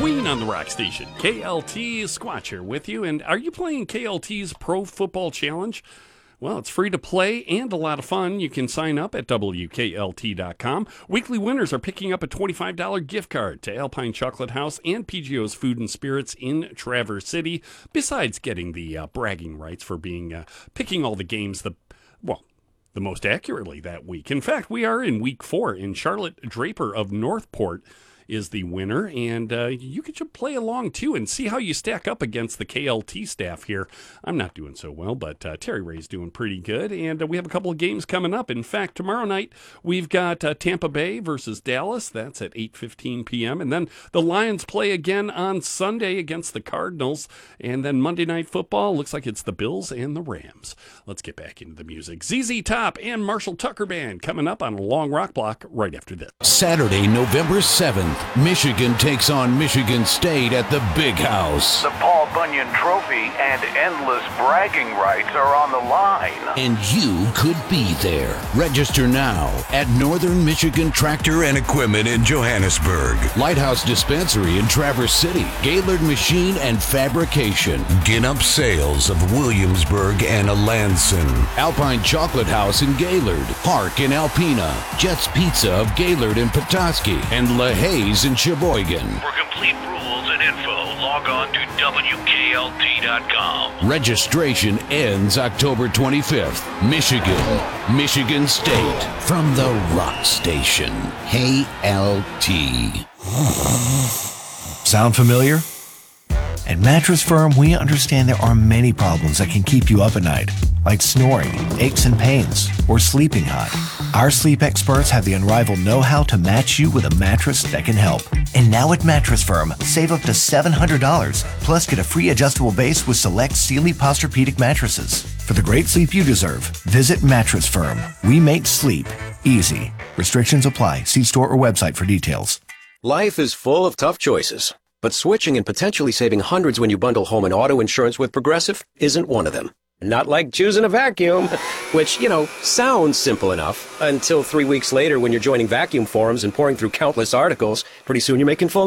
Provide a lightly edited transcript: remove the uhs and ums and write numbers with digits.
Queen on the rock station. KLT Squatcher with you. And are you playing KLT's Pro Football Challenge? Well, it's free to play and a lot of fun. You can sign up at WKLT.com. Weekly winners are picking up a $25 gift card to Alpine Chocolate House and PGO's Food and Spirits in Traverse City, besides getting the bragging rights for picking all the games the most accurately that week. In fact, we are in week 4, and Charlotte Draper of Northport is the winner, and you could play along too and see how you stack up against the KLT staff here. I'm not doing so well, but Terry Ray's doing pretty good, and we have a couple of games coming up. In fact, tomorrow night we've got Tampa Bay versus Dallas. That's at 8:15 p.m., and then the Lions play again on Sunday against the Cardinals, and then Monday Night Football looks like it's the Bills and the Rams. Let's get back into the music. ZZ Top and Marshall Tucker Band coming up on a Long Rock Block right after this. Saturday, November 7th. Michigan takes on Michigan State at the Big House. The Paul Bunyan Trophy and endless bragging rights are on the line. And you could be there. Register now at Northern Michigan Tractor and Equipment in Johannesburg, Lighthouse Dispensary in Traverse City, Gaylord Machine and Fabrication, Ginup Sales of Williamsburg and Alanson, Alpine Chocolate House in Gaylord, Park in Alpena, Jets Pizza of Gaylord and Petoskey, and LaHaye's in Sheboygan. For complete rules and info, log on to WKLT.com. Registration ends October 25th. Michigan State. From the Rock Station, KLT. Sound familiar? At Mattress Firm, we understand there are many problems that can keep you up at night, like snoring, aches and pains, or sleeping hot. Our sleep experts have the unrivaled know-how to match you with a mattress that can help. And now at Mattress Firm, save up to $700, plus get a free adjustable base with select Sealy Posturepedic mattresses. For the great sleep you deserve, visit Mattress Firm. We make sleep easy. Restrictions apply. See store or website for details. Life is full of tough choices, but switching and potentially saving hundreds when you bundle home and auto insurance with Progressive isn't one of them. Not like choosing a vacuum, which, sounds simple enough until 3 weeks later when you're joining vacuum forums and pouring through countless articles. Pretty soon you're making phone